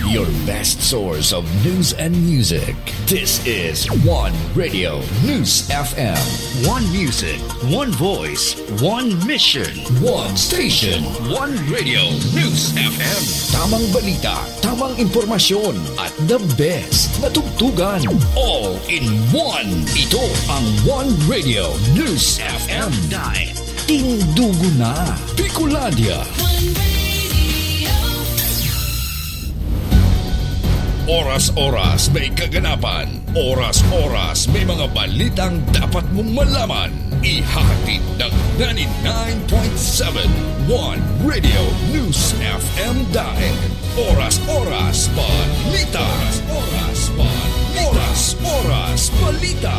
your best source of news and music. This is One Radio News FM. One music, one voice, one mission, one station, one Radio News FM. Tamang balita, tamang impormasyon, at the best na tugtugan. All in one. Ito ang One Radio News FM. Dahil tindugo na Bicolandia. Oras-oras may kaganapan. Oras-oras may mga balitang dapat mong malaman. Ihahatid ng 99.7 One Radio News FM Daig. Oras-oras balita. Oras-oras balita. Oras-oras balita.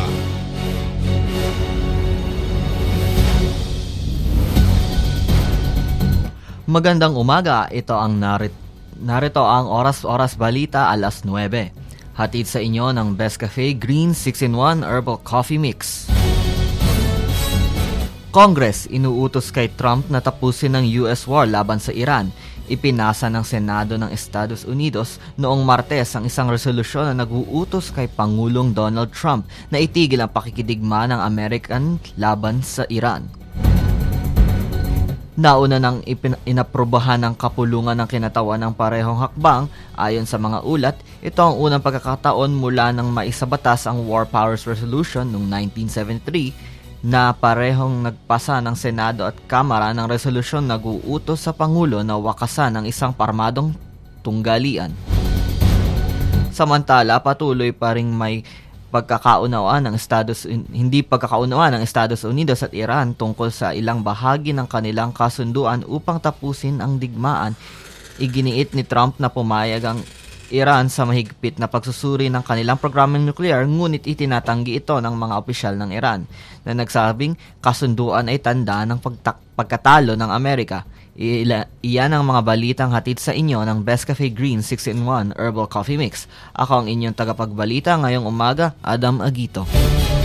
Magandang umaga, ito ang narito ang oras-oras balita alas 9. Hatid sa inyo ng Best Cafe Green 6-in-1 Herbal Coffee Mix. Congress inuutos kay Trump na tapusin ang US war laban sa Iran. Ipinasa ng Senado ng Estados Unidos noong Martes ang isang resolusyon na nag-uutos kay Pangulong Donald Trump na itigil ang pakikidigma ng American laban sa Iran. Nauna nang inaprobahan ng kapulungan ng kinatawan ng parehong hakbang. Ayon sa mga ulat, ito ang unang pagkakataon mula nang maisabatas ang War Powers Resolution noong 1973 na parehong nagpasa ng Senado at Kamara ng resolusyon na nag-uutos sa Pangulo na wakasan ang isang parmadong tunggalian. Samantala, patuloy pa ring may hindi pagkakaunawaan ng Estados Unidos at Iran tungkol sa ilang bahagi ng kanilang kasunduan upang tapusin ang digmaan. Iginiit ni Trump na pumayag ang Iran sa mahigpit na pagsusuri ng kanilang programang nuklear, ngunit itinatanggi ito ng mga opisyal ng Iran na nagsabing kasunduan ay tanda ng pagkatalo ng Amerika. Iyan ang mga balitang hatid sa inyo ng Best Cafe Green 6-in-1 Herbal Coffee Mix. Ako ang inyong tagapagbalita ngayong umaga, Adam Agito.